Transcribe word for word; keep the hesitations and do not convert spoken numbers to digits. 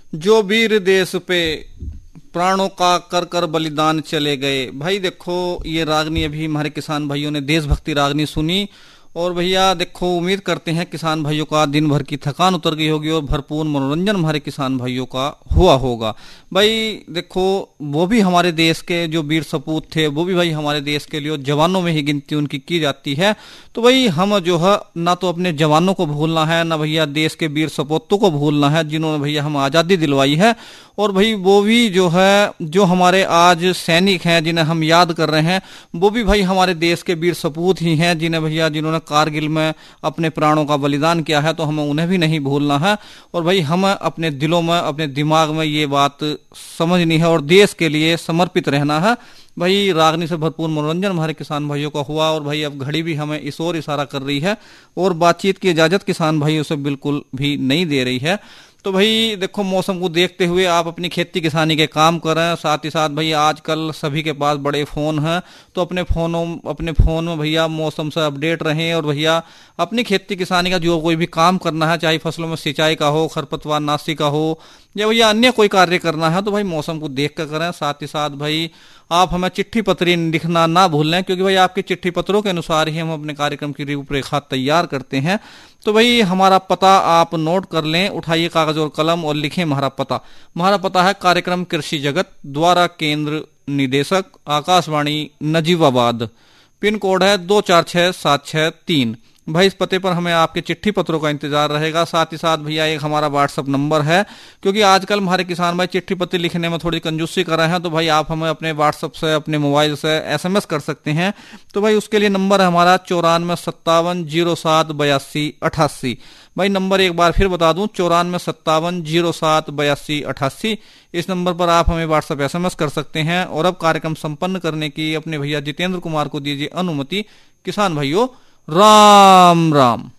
जो वीर देश पे प्राणों का कर कर बलिदान चले गए। भाई देखो, ये रागनी अभी हमारे किसान भाइयों ने देशभक्ति रागनी सुनी। और भैया देखो, उम्मीद करते हैं किसान भाइयों का दिन भर की थकान उतर गई होगी और भरपूर मनोरंजन हमारे किसान भाइयों का हुआ होगा। भाई देखो, वो भी हमारे देश के जो वीर सपूत थे, वो भी भाई हमारे देश के लिए जवानों में ही गिनती उनकी की जाती है। तो भाई हम जो है ना तो अपने जवानों को भूलना है, ना भैया देश के वीर सपूतों को भूलना है जिन्होंने भैया हम आजादी दिलवाई है। और भाई वो भी जो है, जो हमारे आज सैनिक हैं जिन्हें हम याद कर रहे हैं, वो भी भाई हमारे देश के वीर सपूत ही हैं जिन्हें भैया जिन्होंने कारगिल में अपने प्राणों का बलिदान किया है। तो हमें उन्हें भी नहीं भूलना है और भाई हमें अपने दिलों में, अपने दिमाग में ये बात समझनी है और देश के लिए समर्पित रहना है। भाई रागनी से भरपूर मनोरंजन हमारे किसान भाइयों का हुआ और भाई अब घड़ी भी हमें इस ओर इशारा कर रही है और बातचीत की इजाजत किसान भाइयों से बिल्कुल भी नहीं दे रही है। तो भाई देखो, मौसम को देखते हुए आप अपनी खेती किसानी के काम करें। साथ ही साथ भाई आजकल सभी के पास बड़े फोन हैं, तो अपने फोनों अपने फोन में भैया मौसम से अपडेट रहें और भैया अपनी खेती किसानी का जो कोई भी काम करना है, चाहे फसलों में सिंचाई का हो, खरपतवार नाशी का हो या भैया अन्य कोई कार्य करना है, तो भाई मौसम को देख कर करें। साथ ही साथ भाई आप हमें चिट्ठी पत्री लिखना ना भूलें, क्योंकि भाई आपके चिट्ठी पत्रों के अनुसार ही हम अपने कार्यक्रम की रूपरेखा तैयार करते हैं। तो भाई हमारा पता आप नोट कर लें, उठाइए कागज और कलम और लिखें हमारा पता। हमारा पता है कार्यक्रम कृषि जगत, द्वारा केंद्र निदेशक, आकाशवाणी नजीबाबाद। पिन कोड है दो चार छह सात छह तीन। भाई इस पते पर हमें आपके चिट्ठी पत्रों का इंतजार रहेगा। साथ ही साथ भैया एक हमारा व्हाट्सएप नंबर है, क्योंकि आजकल हमारे किसान भाई चिट्ठी पत्र लिखने में थोड़ी कंजूसी कर रहे हैं। तो भाई आप हमें अपने व्हाट्सएप से, अपने मोबाइल से एसएमएस कर सकते हैं। तो भाई उसके लिए नंबर है हमारा चौरानवे सत्तावन जीरो सात बयासी अठासी। भाई नंबर एक बार फिर बता दूं, चौरानवे सत्तावन जीरो सात बयासी अठासी। इस नंबर पर आप हमें व्हाट्सएप एसएमएस कर सकते हैं। और अब कार्यक्रम संपन्न करने की अपने भैया जितेंद्र कुमार को दीजिए अनुमति। किसान भाइयों राम राम।